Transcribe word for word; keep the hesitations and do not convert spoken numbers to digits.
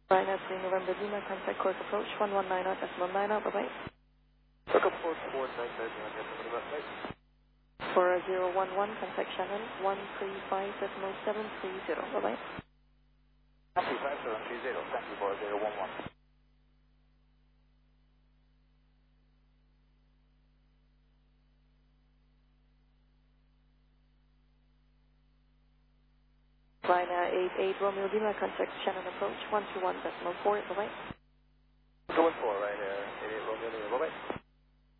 Ryanair three November Lima, contact course approach one one nine out, decimal nine out, bye-bye. Look up four four nine nine nine, decimal nine out. For zero one one, contact Shannon one three five decimal seven three zero, bye-bye. three five seven three zero, thank you for zero one one. Ryanair eight eight Romeo Lima, contact Shannon approach one two one decimal four, bye-bye. Going for Ryanair eight eight Romeo Lima, bye-bye.